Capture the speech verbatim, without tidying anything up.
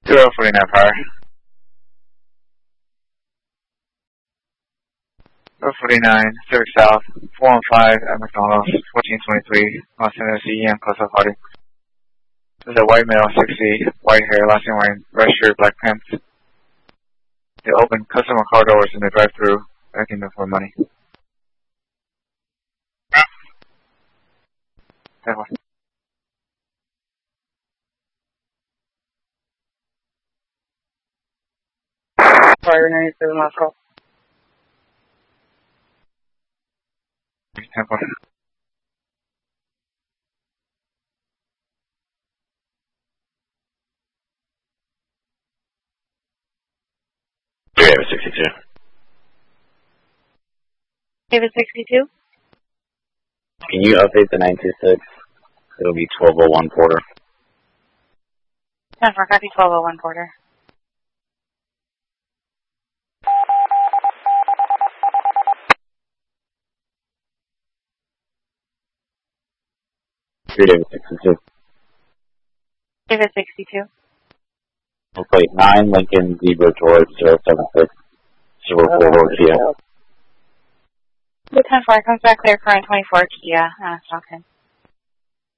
zero forty-nine Fire. zero forty-nine, Civic South, four one five at McDonald's, fourteen twenty-three, Los Angeles E M, close up party. This is a white male, sixty, white hair, last name wearing red shirt, black pants. They open customer car doors in the drive-thru, asking them for money. Fire ninety-seven, last call. ten four. David sixty-two. David sixty-two? Can you update the nine two six? It'll be twelve oh one Porter. ten four, copy twelve oh one Porter. David sixty-two. David sixty-two. Plate nine, Lincoln Zebra George zero seven six. zero four four Kia. The ten four comes back clear current twenty-four Kia, uh, Stockton.